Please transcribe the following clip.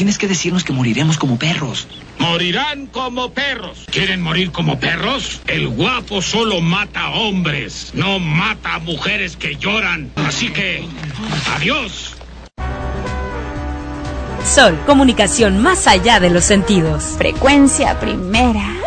Tienes que decirnos que moriremos como perros. Morirán como perros. ¿Quieren morir como perros? El guapo solo mata hombres, no mata a mujeres que lloran. Así que, adiós. Sol, comunicación más allá de los sentidos. Frecuencia primera.